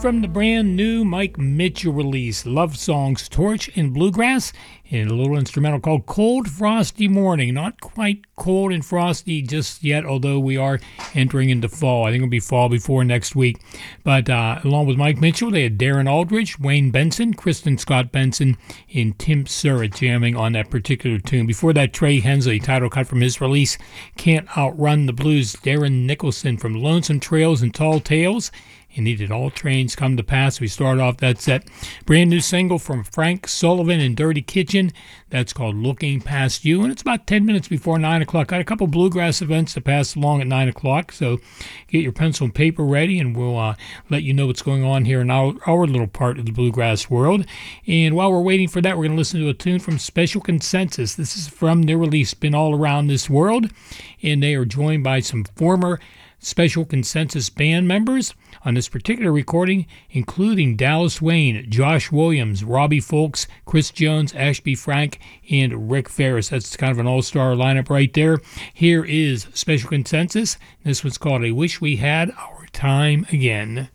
from the brand new Mike Mitchell release, Love Songs, Torch and Bluegrass, and a little instrumental called Cold Frosty Morning. Not quite cold and frosty just yet, although we are entering into fall. I think it'll be fall before next week. But along with Mike Mitchell, they had Darren Aldridge, Wayne Benson, Kristen Scott Benson, and Tim Surratt jamming on that particular tune. Before that, Trey Hensley, title cut from his release, Can't Outrun the Blues. Darren Nicholson from Lonesome Trails and Tall Tales. And he did All Trains Come to Pass. We start off that set. Brand new single from Frank Sullivan and Dirty Kitchen. That's called Looking Past You. And it's about 10 minutes before 9 o'clock. Got a couple bluegrass events to pass along at 9 o'clock. So get your pencil and paper ready, and we'll let you know what's going on here in our little part of the bluegrass world. And while we're waiting for that, we're going to listen to a tune from Special Consensus. This is from their release, Been All Around This World. And they are joined by some former Special Consensus band members on this particular recording, including Dallas Wayne, Josh Williams, Robbie Folks, Chris Jones, Ashby Frank, and Rick Ferris. That's kind of an all-star lineup right there. Here is Special Consensus. This one's called I Wish We Had Our Time Again.